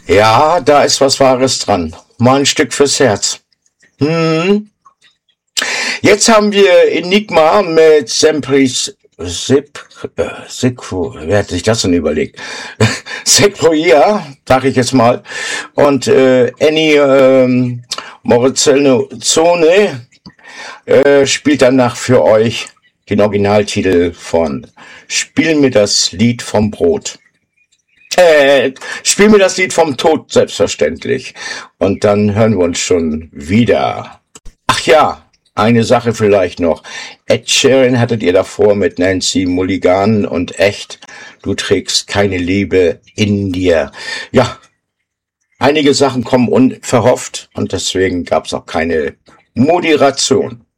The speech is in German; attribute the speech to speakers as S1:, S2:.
S1: Ja, da ist was Wahres dran. Mal ein Stück fürs Herz. Hm. Jetzt haben wir Enigma mit Sekro, wer hat sich das denn überlegt? Sequoia, sag ich jetzt mal. Und Ennio Morricone spielt danach für euch den Originaltitel von Spiel mir das Lied vom Brot. Spiel mir das Lied vom Tod, selbstverständlich. Und dann hören wir uns schon wieder. Ach ja, eine Sache vielleicht noch. Ed Sheeran hattet ihr davor mit Nancy Mulligan und echt, du trägst keine Liebe in dir. Ja, einige Sachen kommen unverhofft und deswegen gab's auch keine Moderation.